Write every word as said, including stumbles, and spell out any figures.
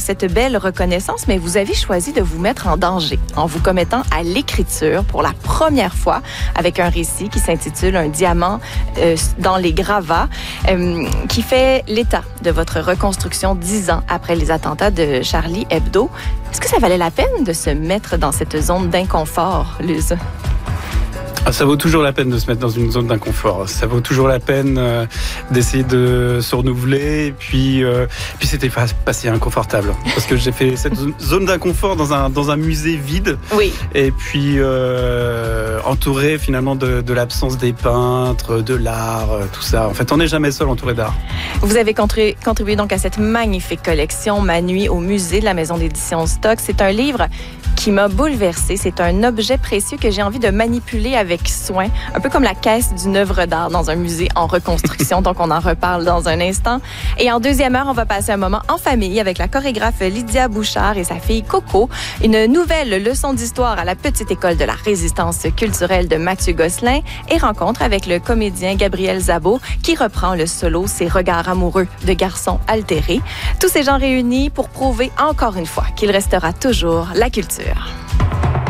cette belle reconnaissance, mais vous avez choisi de vous mettre en danger en vous commettant à l'écriture pour la première fois avec un récit qui s'intitule « Un diamant euh, dans les gravats euh, » qui fait l'état de votre reconstruction dix ans après les attentats de Charlie Hebdo. Est-ce que ça valait la peine de se mettre dans cette zone d'inconfort, Luz? Ah, ça vaut toujours la peine de se mettre dans une zone d'inconfort. Ça vaut toujours la peine euh, d'essayer de se renouveler. Et puis, euh, puis c'était pas, pas si inconfortable. Parce que j'ai fait cette zone d'inconfort dans un, dans un musée vide. Oui. Et puis, euh, entouré finalement de, de l'absence des peintres, de l'art, tout ça. En fait, on n'est jamais seul entouré d'art. Vous avez contribué, contribué donc à cette magnifique collection Ma nuit au musée de la maison d'édition Stock. C'est un livre qui m'a bouleversée. C'est un objet précieux que j'ai envie de manipuler avec soin, un peu comme la caisse d'une œuvre d'art dans un musée en reconstruction. Donc, on en reparle dans un instant. Et en deuxième heure, on va passer un moment en famille avec la chorégraphe Lydia Bouchard et sa fille Coco. Une nouvelle leçon d'histoire à la petite école de la résistance culturelle de Mathieu Gosselin et rencontre avec le comédien Gabriel Zabo qui reprend le solo Ses regards amoureux de garçons altérés. Tous ces gens réunis pour prouver encore une fois qu'il restera toujours la culture.